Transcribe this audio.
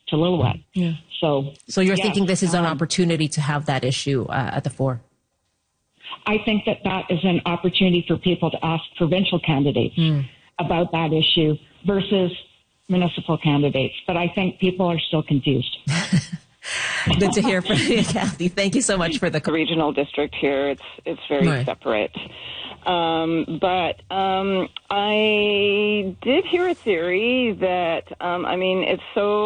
to Lillooet. Yeah. So you're thinking this is an opportunity to have that issue at the fore? I think that is an opportunity for people to ask provincial candidates about that issue versus municipal candidates. But I think people are still confused. Good to hear from you, Kathy. Thank you so much for the regional district here. It's very separate. But I did hear a theory that, it's so